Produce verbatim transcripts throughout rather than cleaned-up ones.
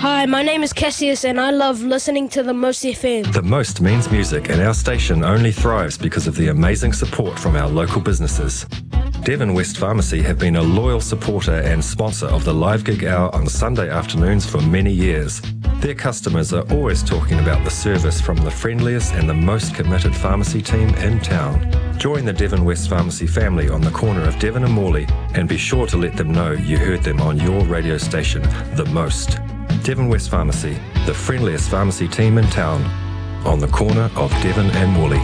Hi, my name is Cassius and I love listening to The Most F M. The Most means music, and our station only thrives because of the amazing support from our local businesses. Devon West Pharmacy have been a loyal supporter and sponsor of the Live Gig Hour on Sunday afternoons for many years. Their customers are always talking about the service from the friendliest and the most committed pharmacy team in town. Join the Devon West Pharmacy family on the corner of Devon and Morley, and be sure to let them know you heard them on your radio station, The Most. Devon West Pharmacy, the friendliest pharmacy team in town, on the corner of Devon and Morley.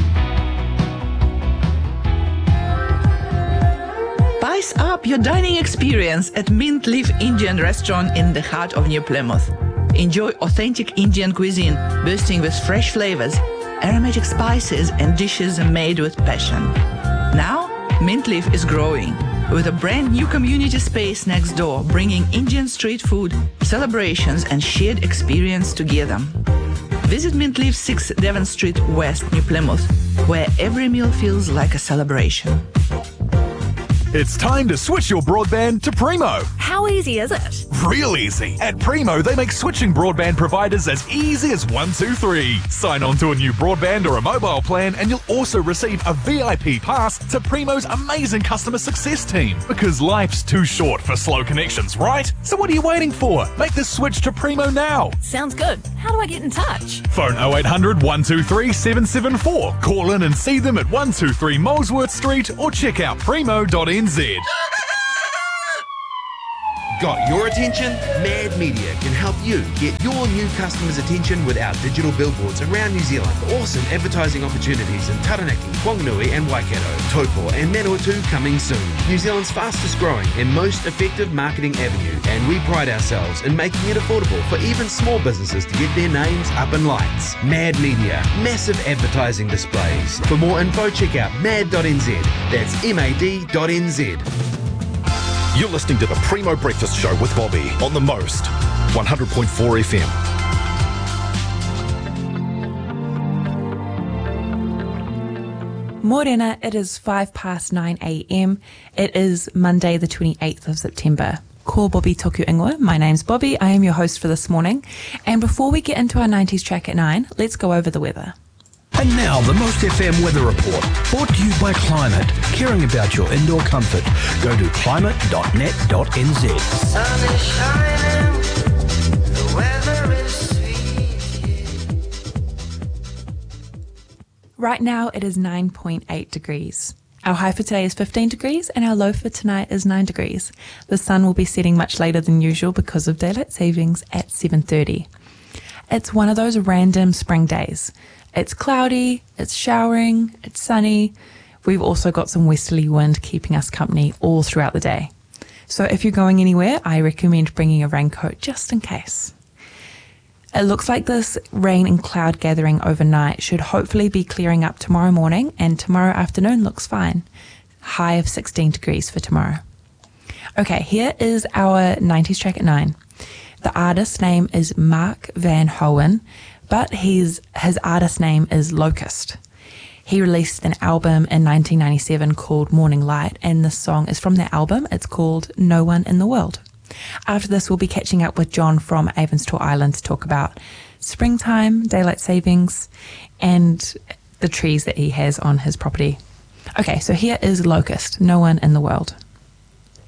Spice up your dining experience at Mint Leaf Indian Restaurant in the heart of New Plymouth. Enjoy authentic Indian cuisine bursting with fresh flavors, aromatic spices, and dishes made with passion. Now, Mint Leaf is growing with a brand new community space next door, bringing Indian street food, celebrations, and shared experience together. Visit Mint Leaf six Devon Street West, New Plymouth, where every meal feels like a celebration. It's time to switch your broadband to Primo. How easy is it? Real easy. At Primo, they make switching broadband providers as easy as one, two, three. Sign on to a new broadband or a mobile plan, and you'll also receive a V I P pass to Primo's amazing customer success team. Because life's too short for slow connections, right? So what are you waiting for? Make the switch to Primo now. Sounds good. How do I get in touch? Phone oh eight hundred, one two three, seven seven four. Call in and see them at one two three Molesworth Street, or check out primo dot n z. Got your attention? Mad Media can help you get your new customers' attention with our digital billboards around New Zealand. Awesome advertising opportunities in Taranaki, Whanganui and Waikato, Taupo and Manawatu coming soon. New Zealand's fastest growing and most effective marketing avenue, and we pride ourselves in making it affordable for even small businesses to get their names up in lights. Mad Media, massive advertising displays. For more info, check out mad dot n z. That's M A D dot N Z. You're listening to the Primo Breakfast Show with Bobby on The Most, one hundred point four F M. Morena, it is five past nine a m. It is Monday the twenty-eighth of September. Ko Bobby toku ingoa. My name's Bobby. I am your host for this morning. And before we get into our nineties track at nine, let's go over the weather. And now, the Most F M Weather Report, brought to you by Climate. Caring about your indoor comfort. Go to climate dot net dot n z. Sun is shining, the weather is sweet. Right now, it is nine point eight degrees. Our high for today is fifteen degrees, and our low for tonight is nine degrees. The sun will be setting much later than usual because of daylight savings at seven thirty. It's one of those random spring days. It's cloudy, it's showering, it's sunny. We've also got some westerly wind keeping us company all throughout the day. So if you're going anywhere, I recommend bringing a raincoat just in case. It looks like this rain and cloud gathering overnight should hopefully be clearing up tomorrow morning, and tomorrow afternoon looks fine. High of sixteen degrees for tomorrow. Okay, here is our nineties track at nine. The artist's name is Mark Van Hoen, but his, his artist name is Locust. He released an album in nineteen ninety-seven called Morning Light, and this song is from that album. It's called No One in the World. After this, we'll be catching up with John from Avonstour Island to talk about springtime, daylight savings, and the trees that he has on his property. Okay, so here is Locust, No One in the World.